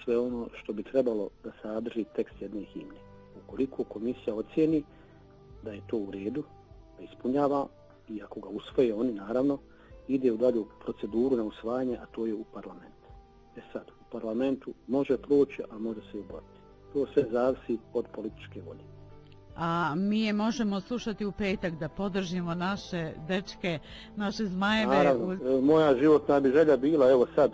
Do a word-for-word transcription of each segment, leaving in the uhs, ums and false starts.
sve ono što bi trebalo da sadrži tekst jedne himne. Ukoliko komisija ocijeni da je to u redu, da ispunjava, i ako ga usvoje oni, naravno, ide u dalju proceduru na usvajanje, a to je u parlament. E sad, u parlamentu može proći, a može se i oboriti. To sve zavisi od političke volje. A mi je možemo slušati u petak da podržimo naše dečke, naše zmajeve. Naravno, u... moja životna bi želja bila, evo sad,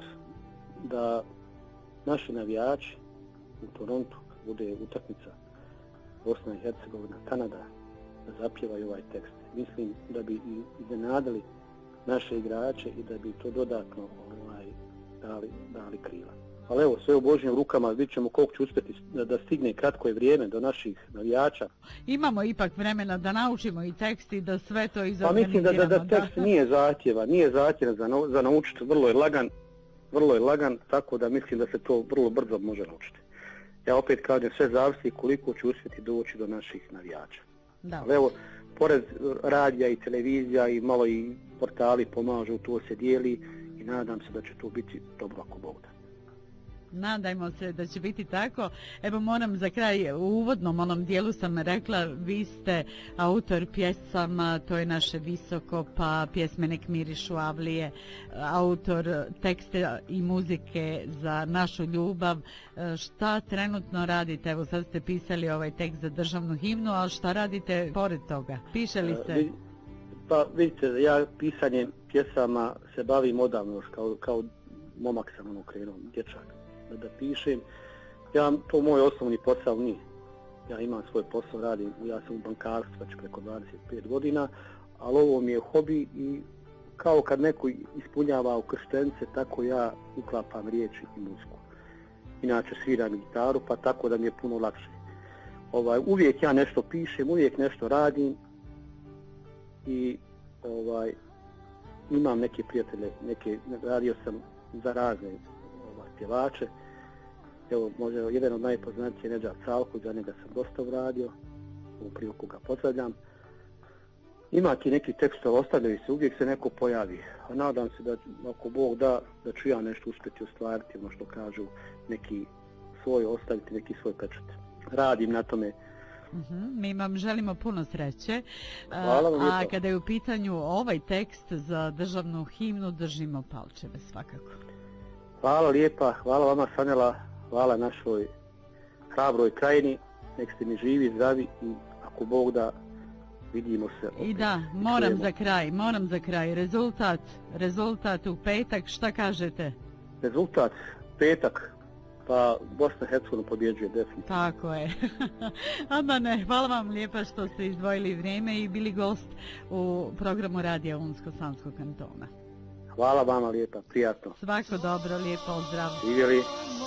da naši navijači u Torontu, bude utakmica Bosna i Hercegovina, Kanada, da zapjevaju ovaj tekst. Mislim da bi i iznenadili naše igrače i da bi to dodatno ovaj, dali, dali krila. Ali evo, sve u Božjim rukama, vidjet ćemo koliko će uspjeti da, da stigne kratko je vrijeme do naših navijača. Imamo ipak vremena da naučimo i tekst i da sve to izorganiziramo. Pa mislim da, da, da tekst da. nije zahtjeva, nije zahtjevan za, za naučiti, vrlo je lagan, vrlo je lagan, tako da mislim da se to vrlo brzo može naučiti. Ja opet kažem, sve zavisi koliko će uspjeti doći do naših navijača. Da. Ali evo, pored radija i televizija i malo i portali pomažu, to se dijeli i nadam se da će to biti dobro ako Bog da. Nadajmo se da će biti tako. Evo moram za kraj, u uvodnom onom dijelu sam rekla, vi ste autor pjesama, to je naše visoko, pa pjesme Nek mirišu avlije, autor teksta i muzike za našu ljubav. Šta trenutno radite? Evo sad ste pisali ovaj tekst za državnu himnu, ali šta radite pored toga? Piše li se? Pa vidite, ja pisanjem pjesama se bavim odavno još, kao, kao momak sam ono krenuo, dječak. Da pišem, ja, to moj osnovni posao nije. Ja imam svoj posao, radim, ja sam u bankarstvu već preko dvadeset pet godina, ali ovo mi je hobi i kao kad neko ispunjava u krštence, tako ja uklapam riječi i muziku. Inače sviram gitaru, pa tako da mi je puno lakše. Ovaj, uvijek ja nešto pišem, uvijek nešto radim i ovaj, imam neke prijatelje, neke, radio sam za razne ovaj, pjevače. Evo, možda jedan od najpoznatijih je Nedžad Salko, za njega sam dosta uradio, u priliku ga pozdravljam. Ima ti neki tekstov, ostavljaju se, uvijek se neko pojavi. A nadam se da, ako Bog da, da ću ja nešto uspjeti ostvariti, ono što kažu, neki svoj, ostaviti neki svoj pečat. Radim na tome. Uh-huh. Mi vam želimo puno sreće. Hvala vam. A kada je u pitanju ovaj tekst za državnu himnu, držimo palčeve svakako. Hvala lijepa, hvala vama Sanela, hvala našoj hrabroj krajini, nek ste mi živi, zdravi i ako Bog da, vidimo se opet. I da, moram za kraj, moram za kraj, rezultat, rezultat u petak, šta kažete? Rezultat, petak, pa Bosna i Hercegovina pobjeđuje definitivno. Tako je. Admane, hvala vam lijepa što ste izdvojili vrijeme i bili gost u programu Radija Unsko-Sanskog kantona. Hvala vama lijepa, prijatno. Svako dobro, lijepo, zdrav. Živjeli.